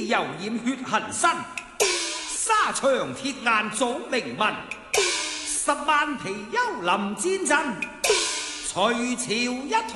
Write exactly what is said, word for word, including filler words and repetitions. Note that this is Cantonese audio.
油染血痕身，沙場鐵顏早明文，十萬皮丘臨戰陣，隋朝一統。